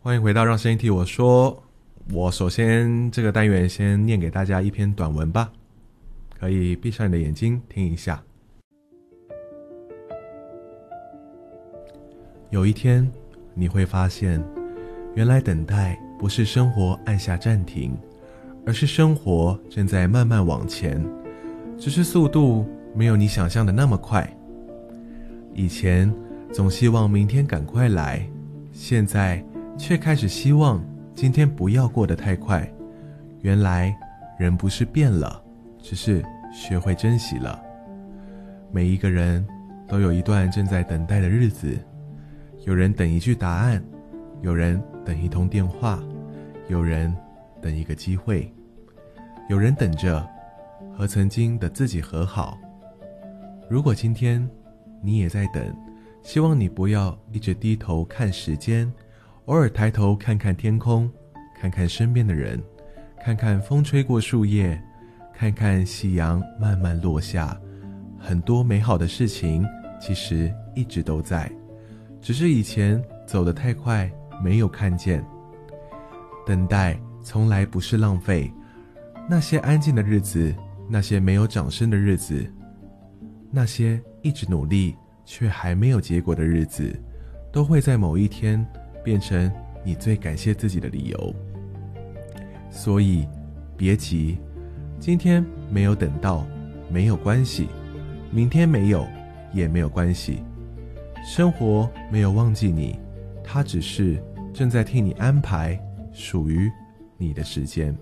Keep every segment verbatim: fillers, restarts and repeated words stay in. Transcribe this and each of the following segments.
欢迎回到让声音替我说。我首先这个单元先念给大家一篇短文吧，可以闭上你的眼睛听一下。有一天你会发现，原来等待不是生活按下暂停，而是生活正在慢慢往前，只是速度没有你想象的那么快。以前总希望明天赶快来，现在却开始希望今天不要过得太快。原来人不是变了，只是学会珍惜了。每一个人都有一段正在等待的日子，有人等一句答案，有人等一通电话，有人等一个机会，有人等着和曾经的自己和好。如果今天你也在等，希望你不要一直低头看时间，偶尔抬头看看天空，看看身边的人，看看风吹过树叶，看看夕阳慢慢落下。很多美好的事情其实一直都在，只是以前走得太快，没有看见。等待从来不是浪费，那些安静的日子，那些没有掌声的日子，那些一直努力却还没有结果的日子，都会在某一天变成你最感谢自己的理由。所以别急，今天没有等到没有关系，明天没有也没有关系。生活没有忘记你，它只是正在替你安排属于你的时间。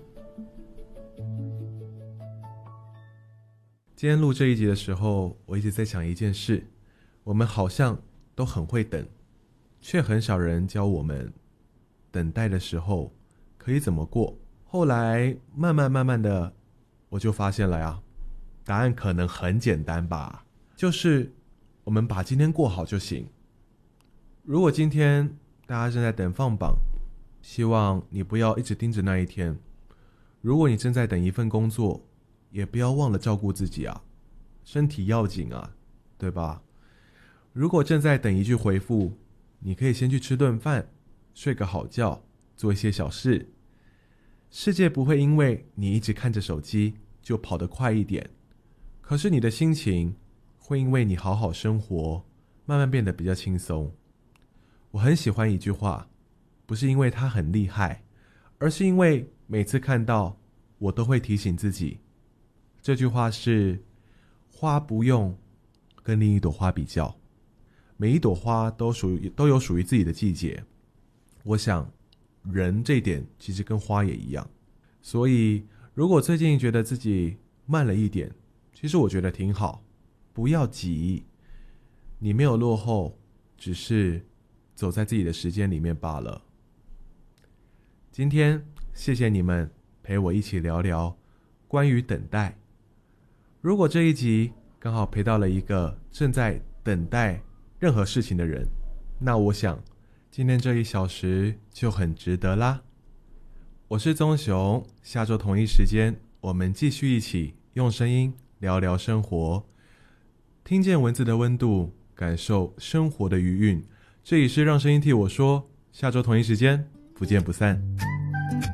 今天录这一集的时候，我一直在想一件事，我们好像都很会等，却很少人教我们等待的时候可以怎么过。后来慢慢慢慢的我就发现了呀，答案可能很简单吧，就是我们把今天过好就行。如果今天大家正在等放榜，希望你不要一直盯着那一天。如果你正在等一份工作，也不要忘了照顾自己啊，身体要紧啊，对吧？如果正在等一句回复，你可以先去吃顿饭，睡个好觉，做一些小事。世界不会因为你一直看着手机就跑得快一点，可是你的心情会因为你好好生活慢慢变得比较轻松。我很喜欢一句话，不是因为它很厉害，而是因为每次看到我都会提醒自己。这句话是，花不用跟另一朵花比较，每一朵花都属于都有属于自己的季节。我想人这一点其实跟花也一样。所以如果最近觉得自己慢了一点，其实我觉得挺好，不要急，你没有落后，只是走在自己的时间里面罢了。今天谢谢你们陪我一起聊聊关于等待。如果这一集刚好陪到了一个正在等待任何事情的人，那我想今天这一小时就很值得啦。我是宗雄，下周同一时间我们继续一起用声音聊聊生活，听见文字的温度，感受生活的余韵。这里是让声音替我说，下周同一时间不见不散。